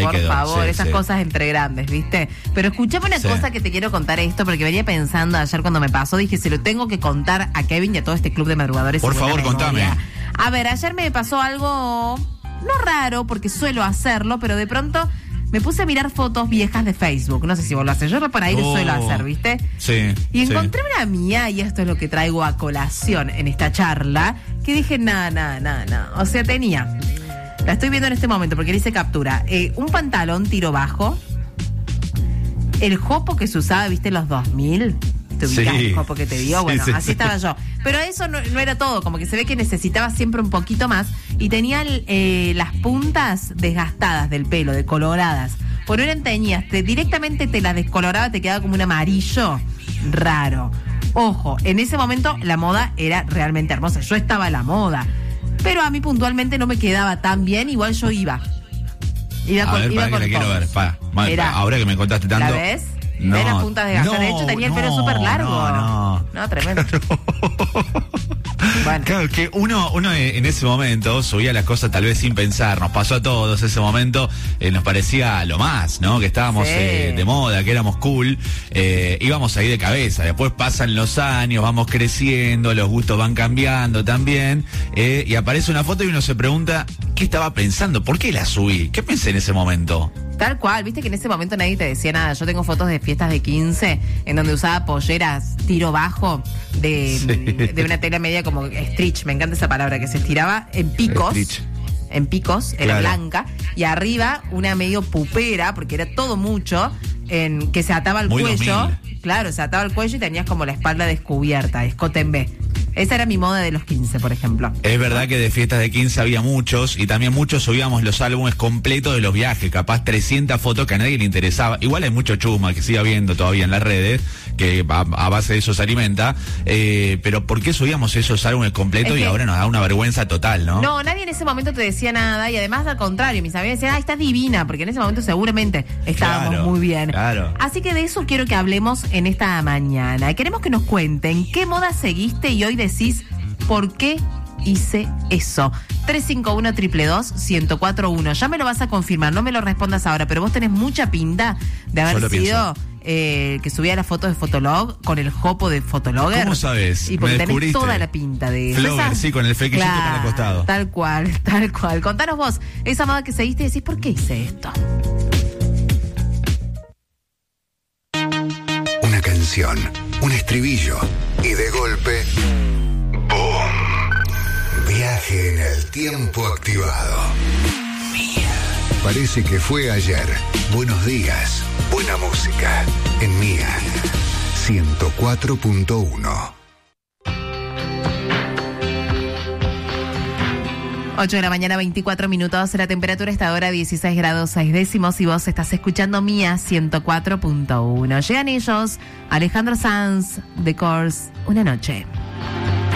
por quedó. favor, Sí, esas sí. cosas entre grandes, ¿viste? Pero escuchame una cosa que te quiero contar esto, porque venía pensando ayer cuando me pasó, dije, se lo tengo que contar a Kevin y a todo este club de madrugadores. Por y buena favor, memoria. contame. A ver, ayer me pasó algo, no raro, porque suelo hacerlo, pero de pronto me puse a mirar fotos viejas de Facebook. No sé si vos lo haces, yo por ahí lo suelo hacer, ¿viste? Sí. Y encontré una mía, y esto es lo que traigo a colación en esta charla, que dije, nada. O sea, tenía, la estoy viendo en este momento porque le hice captura, un pantalón tiro bajo, el jopo que se usaba, ¿viste? En los 2000. ¿Te ubicás el jopo que te dio? Bueno, así estaba yo. Pero eso no era todo, como que se ve que necesitaba siempre un poquito más. Y tenía las puntas desgastadas del pelo, decoloradas. Por no eran teñidas, directamente te las descoloraba, te quedaba como un amarillo raro. Ojo, en ese momento la moda era realmente hermosa. Yo estaba a la moda. Pero a mí puntualmente no me quedaba tan bien, igual yo iba. Iba con que la quiero ver. Ahora que me contaste tanto. ¿La ves? ¿Ves las puntas de gasa? De hecho, tenía el pelo súper largo. No, tremendo. Bueno. Claro, que uno en ese momento subía las cosas tal vez sin pensar. Nos pasó a todos ese momento. Nos parecía lo más, ¿no? Que estábamos de moda, que éramos cool. Íbamos ahí de cabeza. Después pasan los años, vamos creciendo, los gustos van cambiando también. Y aparece una foto y uno se pregunta, ¿qué estaba pensando? ¿Por qué la subí? ¿Qué pensé en ese momento? Tal cual, viste que en ese momento nadie te decía nada. Yo tengo fotos de fiestas de 15 en donde usaba polleras tiro bajo de una tela media como stretch, me encanta esa palabra, que se estiraba en picos. Stitch. En picos, era blanca, y arriba una medio pupera, porque era todo mucho, que se ataba al cuello. 2000. Claro, se ataba al cuello y tenías como la espalda descubierta, escote en B. Esa era mi moda de los 15, por ejemplo. Es verdad que de fiestas de 15 había muchos, y también muchos subíamos los álbumes completos de los viajes, capaz 300 fotos que a nadie le interesaba. Igual hay mucho chusma que sigue habiendo todavía en las redes, que a base de eso se alimenta, pero ¿por qué subíamos esos álbumes completos y ahora nos da una vergüenza total, no? No, nadie en ese momento te decía nada, y además al contrario, mis amigas decían, estás divina, porque en ese momento seguramente estábamos muy bien. Claro. Así que de eso quiero que hablemos en esta mañana. Queremos que nos cuenten qué moda seguiste y hoy decís, ¿por qué hice eso? 351-222-1041. Ya me lo vas a confirmar, no me lo respondas ahora, pero vos tenés mucha pinta de haber sido que subía las fotos de Fotolog con el jopo de Fotologger. ¿Cómo sabes? Y porque me tenés toda la pinta de eso. Flogger, sí, con el flequillito para el costado. Tal cual. Contanos vos, esa moda que seguiste y decís, ¿por qué hice esto? Una canción, un estribillo y de golpe, ¡boom! Viaje en el tiempo activado. Parece que fue ayer. Buenos días, buena música en Mía 104.1. 8 de la mañana, 24 minutos. La temperatura está ahora 16 grados 6 décimos y vos estás escuchando Mía 104.1. Llegan ellos, Alejandro Sanz, The Course, Una noche.